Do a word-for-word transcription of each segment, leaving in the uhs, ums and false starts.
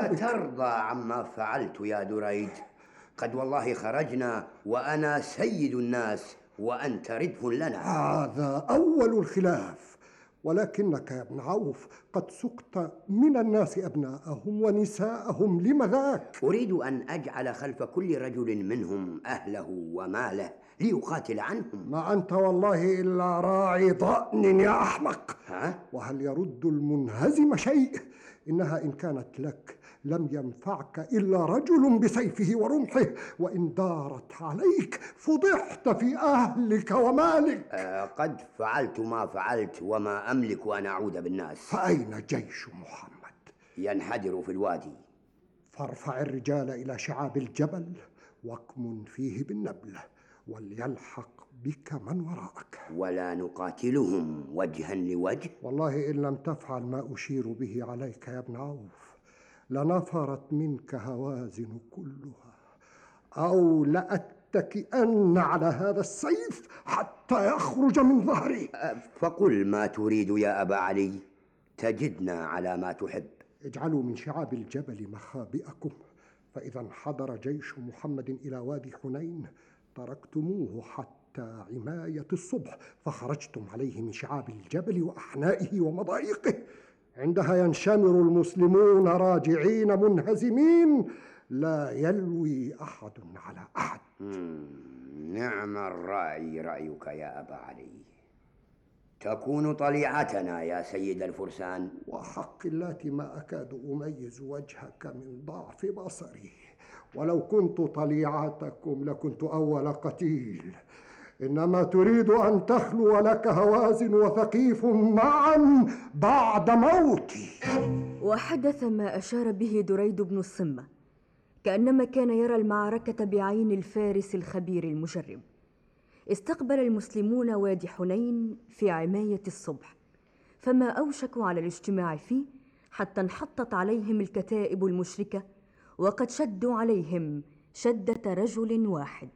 أترضى عما فعلت يا دريد؟ قد والله خرجنا وأنا سيد الناس وأنت ردف لنا. هذا أول الخلاف، ولكنك يا ابن عوف قد سقت من الناس أبناءهم ونساءهم، لم ذاك؟ أريد أن أجعل خلف كل رجل منهم أهله وماله ليقاتل عنهم. ما أنت والله إلا راعي ضأن يا أحمق. ها؟ وهل يرد المنهزم شيء؟ إنها إن كانت لك لم ينفعك إلا رجل بسيفه ورمحه، وإن دارت عليك فضحت في أهلك ومالك. آه قد فعلت ما فعلت وما أملك أن أعود بالناس. فأين جيش محمد؟ ينحدر في الوادي. فارفع الرجال إلى شعاب الجبل واكمن فيه بالنبل، وليلحق بك من وراءك. ولا نقاتلهم وجها لوجه؟ والله إن لم تفعل ما أشير به عليك يا ابن عوف لنفرت منك هوازن كلها، أو لأتكئن على هذا السيف حتى يخرج من ظهري. فقل ما تريد يا أبا علي، تجدنا على ما تحب. اجعلوا من شعاب الجبل مخابئكم، فإذا انحدر جيش محمد إلى وادي حنين تركتموه حتى عماية الصبح، فخرجتم عليه من شعاب الجبل وأحنائه ومضايقه. عندها ينشمر المسلمون راجعين منهزمين، لا يلوي أحد على أحد. نعم الرأي رأيك يا أبا علي. تكون طليعتنا يا سيد الفرسان. وحق اللات ما أكاد أميز وجهك من ضعف بصري، ولو كنت طليعتكم لكنت أول قتيل. إنما تريد أن تخلو لك هوازن وثقيف معا بعد موتي. وحدث ما أشار به دريد بن الصمة، كأنما كان يرى المعركة بعين الفارس الخبير المجرب. استقبل المسلمون وادي حنين في عماية الصبح، فما أوشكوا على الاجتماع فيه حتى انحطت عليهم الكتائب المشركة، وقد شدوا عليهم شدة رجل واحد.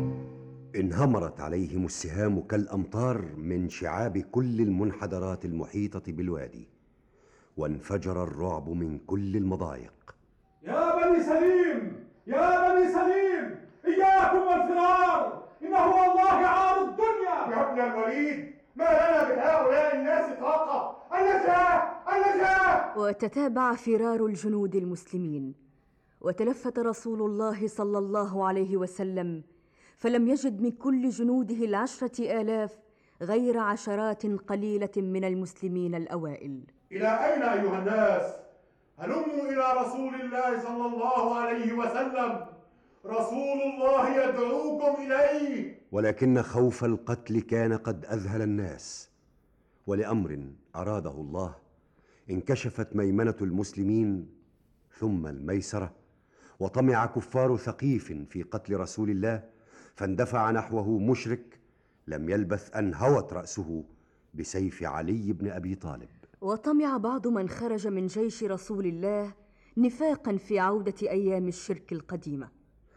انهمرت عليهم السهام كالأمطار من شعاب كل المنحدرات المحيطة بالوادي، وانفجر الرعب من كل المضايق. يا بني سليم، يا بني سليم، إياكم والفرار، إنه والله عار الدنيا. يا ابن الوليد، ما لنا بهؤلاء الناس طاقة. النجاة النجاة. وتتابع فرار الجنود المسلمين، وتلفت رسول الله صلى الله عليه وسلم فلم يجد من كل جنوده العشرة آلاف غير عشرات قليلة من المسلمين الأوائل. إلى أين أيها الناس؟ هلموا إلى رسول الله صلى الله عليه وسلم، رسول الله يدعوكم إليه. ولكن خوف القتل كان قد أذهل الناس، ولأمر أراده الله انكشفت ميمنة المسلمين ثم الميسرة، وطمع كفار ثقيف في قتل رسول الله، فاندفع نحوه مشرك لم يلبث أن هوت رأسه بسيف علي بن أبي طالب. وطمع بعض من خرج من جيش رسول الله نفاقا في عودة أيام الشرك القديمة.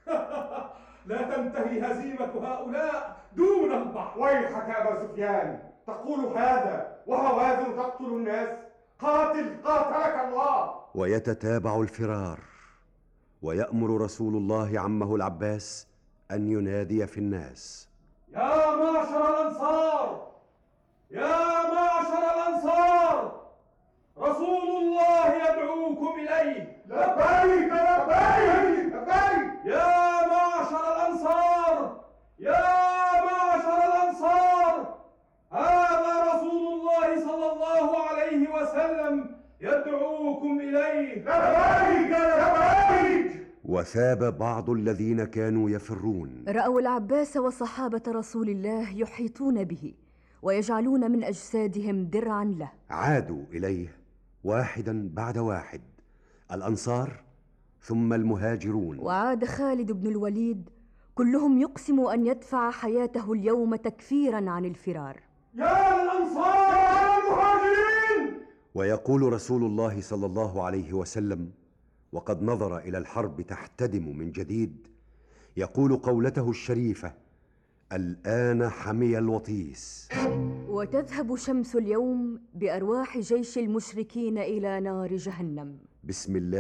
لا تنتهي هزيمة هؤلاء دون البحر. ويحك يا أبا سفيان، تقول هذا وهوازن تقتل الناس؟ قاتل قاتلك الله. ويتتابع الفرار، ويأمر رسول الله عمه العباس أن ينادي في الناس: يا معشر الأنصار، يا معشر الأنصار، رسول الله يدعوكم إليه. لبيك لبيك لبيك. يا معشر الأنصار، يا معشر الأنصار، هذا رسول الله صلى الله عليه وسلم يدعوكم إليه. لبيك لبيك. وثاب بعض الذين كانوا يفرون. رأوا العباس وصحابة رسول الله يحيطون به ويجعلون من أجسادهم درعا له. عادوا إليه واحدا بعد واحد، الأنصار ثم المهاجرون. وعاد خالد بن الوليد كلهم يقسم أن يدفع حياته اليوم تكفيرا عن الفرار. يا الأنصار يا المهاجرين. ويقول رسول الله صلى الله عليه وسلم وقد نظر إلى الحرب تحتدم من جديد، يقول قولته الشريفة: الآن حمي الوطيس. وتذهب شمس اليوم بأرواح جيش المشركين إلى نار جهنم. بسم الله